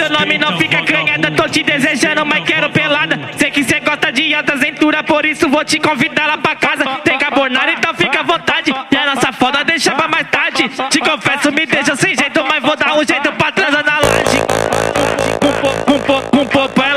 Seu nome não fica canhada, tô te desejando, mas quero pelada. Sei que cê gosta de alta aventura, por isso vou te convidar lá pra casa. Tem carbonara, então fica à vontade. E a nossa foda deixa pra mais tarde. Te confesso, me deixa sem jeito, mas vou dar um jeito pra transar na laje. Com popé